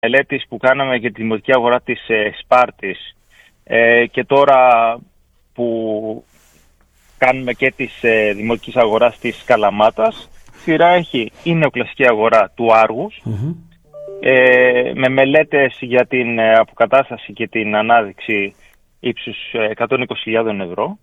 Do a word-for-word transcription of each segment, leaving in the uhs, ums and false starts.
μελέτης που κάναμε για τη δημοτική αγορά της ε, Σπάρτης ε, και τώρα που κάνουμε και της ε, δημοτικής αγοράς της Καλαμάτας, σειρά έχει η νεοκλασική αγορά του Άργους, mm-hmm. ε, με μελέτες για την ε, αποκατάσταση και την ανάδειξη ύψους εκατόν είκοσι χιλιάδες ευρώ.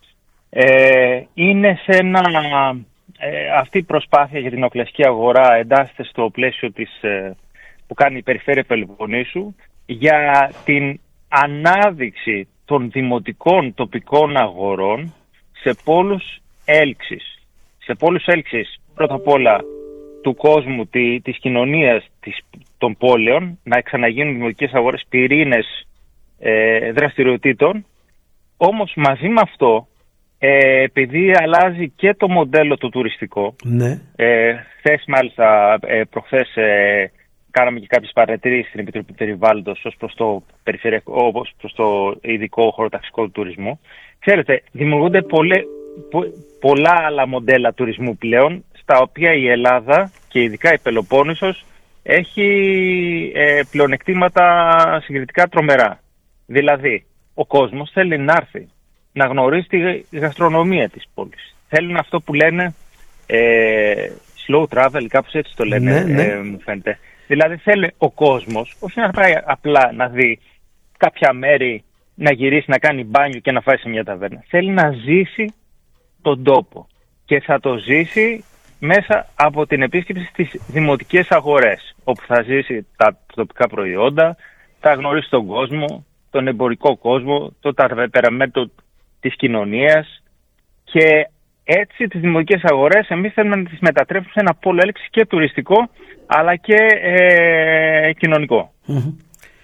Ε, είναι σε ένα, ε, αυτή η προσπάθεια για την νεοκλασική αγορά εντάσσεται στο πλαίσιο της, ε, που κάνει η Περιφέρεια Πελοποννήσου για την ανάδειξη των δημοτικών τοπικών αγορών σε πόλους έλξης. Σε πόλους έλξης πρώτα απ' όλα του κόσμου, τη, της κοινωνίας της, των πόλεων, να ξαναγίνουν δημοτικές αγορές πυρήνες ε, δραστηριοτήτων. Όμως μαζί με αυτό, ε, επειδή αλλάζει και το μοντέλο το τουριστικό, ναι. ε, χθες μάλιστα ε, προχθές ε, κάναμε και κάποιες παρατηρήσεις στην Επιτροπή Περιβάλλοντος ως προς το περιφερειακό, ως προς το ειδικό χωροταξικό τουρισμό. Ξέρετε, δημιουργούνται πολλέ, πο, πολλά άλλα μοντέλα τουρισμού πλέον, στα οποία η Ελλάδα και ειδικά η Πελοπόννησος έχει ε, πλεονεκτήματα συγκριτικά τρομερά. Δηλαδή, ο κόσμος θέλει να έρθει, να γνωρίσει τη γαστρονομία της πόλης. Θέλουν αυτό που λένε ε, slow travel, κάπως έτσι το λένε, ναι, ναι. Ε, μου φαίνεται. Δηλαδή θέλει ο κόσμος, όχι να πάει απλά να δει κάποια μέρη, να γυρίσει, να κάνει μπάνιο και να φάει σε μια ταβέρνα. Θέλει να ζήσει τον τόπο και θα το ζήσει μέσα από την επίσκεψη στις δημοτικές αγορές, όπου θα ζήσει τα τοπικά προϊόντα, θα γνωρίσει τον κόσμο, τον εμπορικό κόσμο, το ταπεραμέντο της κοινωνίας, και έτσι τις δημοτικές αγορές εμείς θέλουμε να τις μετατρέψουμε σε ένα πόλο έλξης και τουριστικό αλλά και ε, κοινωνικό. Mm-hmm.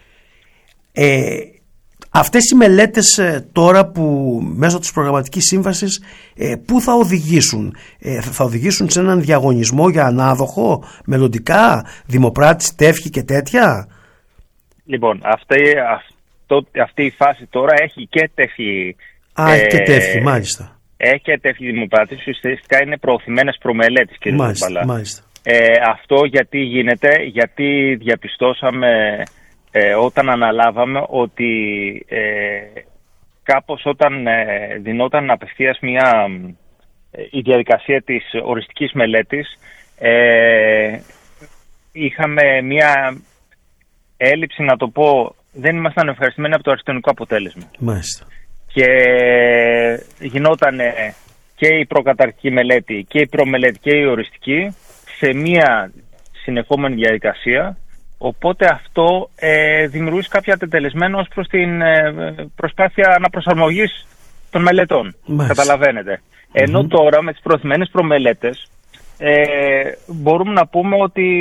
Ε, αυτές οι μελέτες ε, τώρα που μέσω της προγραμματικής σύμβασης ε, πού θα οδηγήσουν? Ε, θα οδηγήσουν σε έναν διαγωνισμό για ανάδοχο μελλοντικά, δημοπράτης, τεύχη και τέτοια? Λοιπόν, αυτή, αυτό, αυτή η φάση τώρα έχει και τεύχη. Α, έχει ε, και τεύχη, μάλιστα. Έχει και τεύχη δημοπράτης, ουσιαστικά είναι προωθημένες προμελέτες, κύριε Μπαλά. Μάλιστα. Ε, αυτό γιατί γίνεται? Γιατί διαπιστώσαμε ε, όταν αναλάβαμε ότι ε, κάπως όταν ε, δινόταν απευθείας μια, ε, η διαδικασία της οριστικής μελέτης, ε, είχαμε μια έλλειψη, να το πω, δεν ήμασταν ευχαριστημένοι από το αρχιτεκτονικό αποτέλεσμα. Μάλιστα. Και γινόταν και η προκαταρκτική μελέτη και η προμελέτη και η οριστική σε μία συνεχόμενη διαδικασία, οπότε αυτό ε, δημιουργήσει κάποια τετελεσμένο ως προς την ε, προσπάθεια αναπροσαρμογής των μελετών. Μάλιστα. Καταλαβαίνετε. Mm-hmm. Ενώ τώρα με τις προωθημένες προμελέτες ε, μπορούμε να πούμε ότι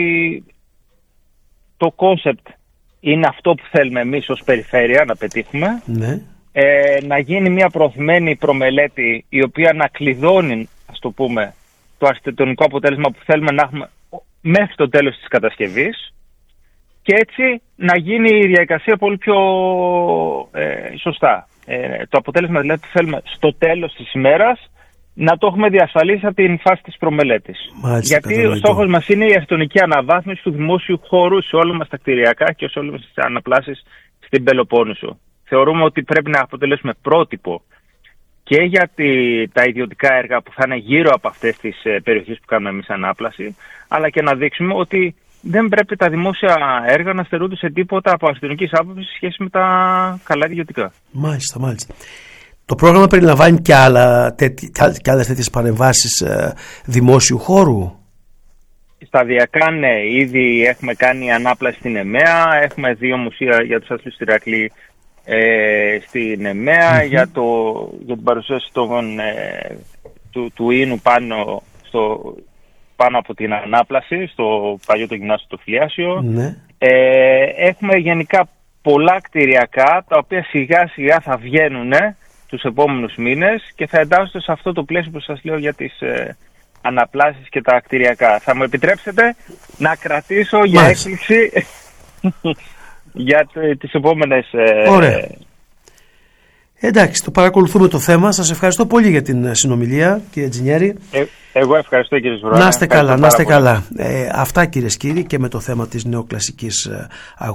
το κόνσεπτ είναι αυτό που θέλουμε εμείς ως περιφέρεια να πετύχουμε. Ναι. Ε, να γίνει μια προωθημένη προμελέτη η οποία να κλειδώνει, ας το πούμε, το αρχιτεκτονικό αποτέλεσμα που θέλουμε να έχουμε μέχρι το τέλος της κατασκευής, και έτσι να γίνει η διαδικασία πολύ πιο ε, σωστά. Ε, το αποτέλεσμα δηλαδή που θέλουμε στο τέλος της ημέρας να το έχουμε διασφαλίσει από την φάση της προμελέτης. Μάλιστα, γιατί ο στόχος μας είναι η αρχιτεκτονική αναβάθμιση του δημόσιου χώρου σε όλα μας τα κτηριακά και σε όλες μας τις αναπλάσεις στην Πελοπόννησο. Θεωρούμε ότι πρέπει να αποτελέσουμε πρότυπο και για τη, τα ιδιωτικά έργα που θα είναι γύρω από αυτές τις ε, περιοχές που κάνουμε εμείς ανάπλαση, αλλά και να δείξουμε ότι δεν πρέπει τα δημόσια έργα να στερούνται σε τίποτα από αρχιτεκτονικής άποψης σε σχέση με τα καλά ιδιωτικά. Μάλιστα, μάλιστα. Το πρόγραμμα περιλαμβάνει και, άλλα, τέτοι, και άλλες τέτοιες παρεμβάσεις ε, δημόσιου χώρου? Σταδιακά, ναι. Ήδη έχουμε κάνει ανάπλαση στην ΕΜΕΑ, έχουμε δύο μουσεία για τους άθλους Ηρακλή ε, στην ΕΜΕΑ, mm-hmm. για, το, για την παρουσίαση των, ε, του, του ίνου πάνω, στο, πάνω από την ανάπλαση στο παλιό το γυμνάσιο το Φιλιάσιο. Mm-hmm. Ε, έχουμε γενικά πολλά κτηριακά τα οποία σιγά σιγά θα βγαίνουν ε, τους επόμενους μήνες και θα εντάσσονται σε αυτό το πλαίσιο που σας λέω για τις ε, αναπλάσεις και τα κτηριακά. Θα μου επιτρέψετε να κρατήσω για έκπληξη για τις επόμενες... Ε, Ωραία. Εντάξει, το παρακολουθούμε το θέμα. Σας ευχαριστώ πολύ για την συνομιλία, κύριε Τζινιέρη. Ε, εγώ ευχαριστώ, κύριε Σβουρά. Να είστε καλά, να είστε καλά. Ε, αυτά, κυρίες και κύριοι, και με το θέμα της νεοκλασικής αγοράς.